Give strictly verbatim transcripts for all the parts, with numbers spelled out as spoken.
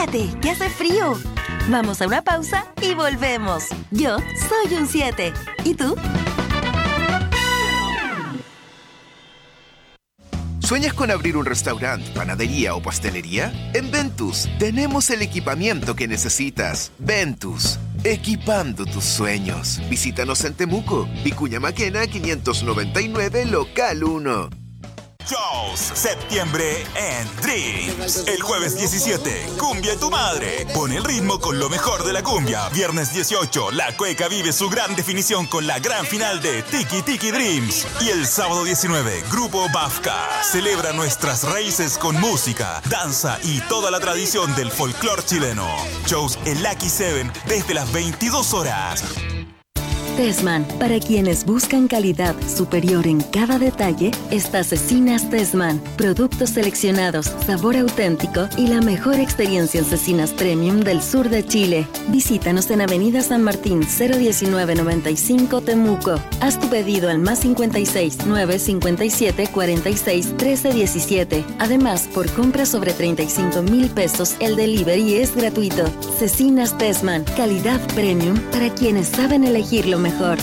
Abrígate, que hace frío. Vamos a una pausa y volvemos. Yo soy un siete. ¿Y tú? ¿Sueñas con abrir un restaurante, panadería o pastelería? En Ventus tenemos el equipamiento que necesitas. Ventus, equipando tus sueños. Visítanos en Temuco, Vicuña Maquena quinientos noventa y nueve, local uno. Shows septiembre en Dreams. El jueves diecisiete, Cumbia tu madre. Pone el ritmo con lo mejor de la cumbia. Viernes dieciocho, La Cueca vive su gran definición con la gran final de Tiki Tiki Dreams. Y el sábado diecinueve, Grupo Bafka celebra nuestras raíces con música, danza y toda la tradición del folclore chileno. Shows en Lucky Seven desde las veintidós horas. Tessman, para quienes buscan calidad superior en cada detalle, está Cecinas Tessman. Productos seleccionados, sabor auténtico y la mejor experiencia en cecinas premium del sur de Chile. Visítanos en Avenida San Martín cero diecinueve noventa y cinco, Temuco. Haz tu pedido al más cincuenta y seis, nueve cincuenta y siete, cuarenta y seis, trece diecisiete. Además, por compra sobre treinta y cinco mil pesos, el delivery es gratuito. Cecinas Tessman, calidad premium para quienes saben elegir lo mejor.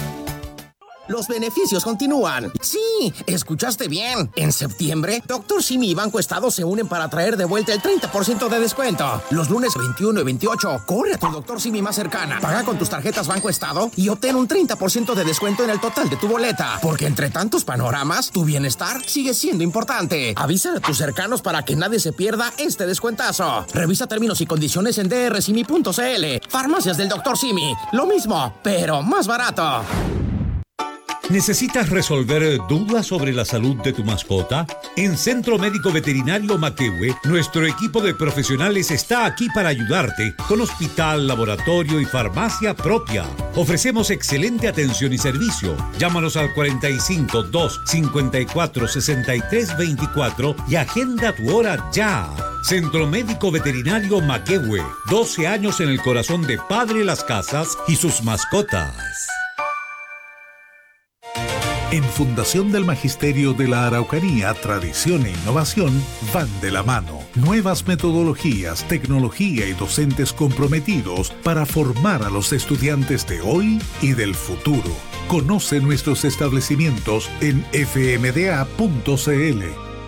Los beneficios continúan. Sí, escuchaste bien. En septiembre, Doctor Simi y Banco Estado se unen para traer de vuelta el treinta por ciento de descuento. Los lunes veintiuno y veintiocho, corre a tu Doctor Simi más cercana. Paga con tus tarjetas Banco Estado y obtén un treinta por ciento de descuento en el total de tu boleta. Porque entre tantos panoramas, tu bienestar sigue siendo importante. Avisa a tus cercanos para que nadie se pierda este descuentazo. Revisa términos y condiciones en d r simi punto c l. Farmacias del Doctor Simi. Lo mismo, pero más barato. ¿Necesitas resolver dudas sobre la salud de tu mascota? En Centro Médico Veterinario Maquehue, nuestro equipo de profesionales está aquí para ayudarte con hospital, laboratorio y farmacia propia. Ofrecemos excelente atención y servicio. Llámanos al cuarenta y cinco, dos cincuenta y cuatro, sesenta y tres veinticuatro y agenda tu hora ya. Centro Médico Veterinario Maquehue, doce años en el corazón de Padre Las Casas y sus mascotas. En Fundación del Magisterio de la Araucanía, tradición e innovación van de la mano. Nuevas metodologías, tecnología y docentes comprometidos para formar a los estudiantes de hoy y del futuro. Conoce nuestros establecimientos en f m d a punto c l.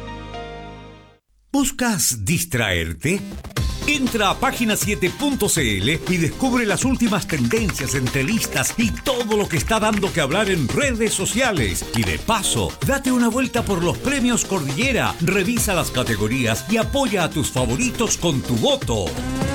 ¿Buscas distraerte? Entra a página siete punto c l y descubre las últimas tendencias, entrevistas y todo lo que está dando que hablar en redes sociales. Y de paso, date una vuelta por los premios Cordillera, revisa las categorías y apoya a tus favoritos con tu voto.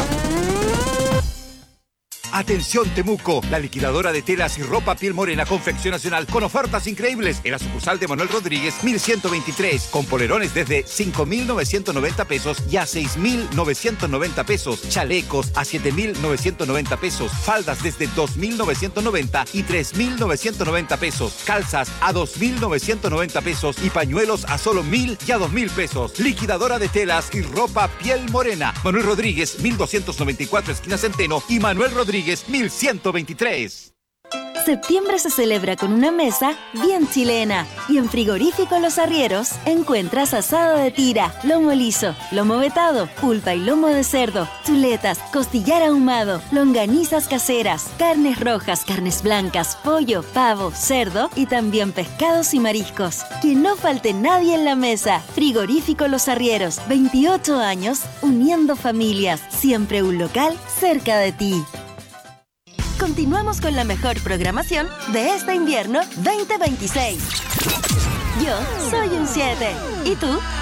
Atención Temuco, la liquidadora de telas y ropa piel morena Confección Nacional con ofertas increíbles en la sucursal de Manuel Rodríguez mil ciento veintitrés, con polerones desde cinco mil novecientos noventa pesos y a seis mil novecientos noventa pesos, chalecos a siete mil novecientos noventa pesos, faldas desde dos mil novecientos noventa y tres mil novecientos noventa pesos, calzas a dos mil novecientos noventa pesos y pañuelos a solo mil y a dos mil pesos. Liquidadora de telas y ropa piel morena, Manuel Rodríguez mil doscientos noventa y cuatro esquina Centeno y Manuel Rodríguez mil ciento veintitrés. Septiembre se celebra con una mesa bien chilena. Y en Frigorífico Los Arrieros encuentras asado de tira, lomo liso, lomo vetado, pulpa y lomo de cerdo, chuletas, costillar ahumado, longanizas caseras, carnes rojas, carnes blancas, pollo, pavo, cerdo y también pescados y mariscos. Que no falte nadie en la mesa. Frigorífico Los Arrieros, veintiocho años uniendo familias. Siempre un local cerca de ti. Continuamos con la mejor programación de este invierno veinte veintiséis. Yo soy un siete. ¿Y tú?